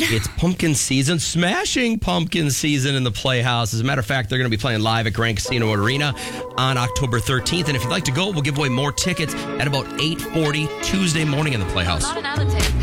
It's pumpkin season, smashing pumpkin season in the Playhouse. As a matter of fact, they're going to be playing live at Grand Casino Arena on October 13th. And if you'd like to go, we'll give away more tickets at about 8:40 Tuesday morning in the Playhouse.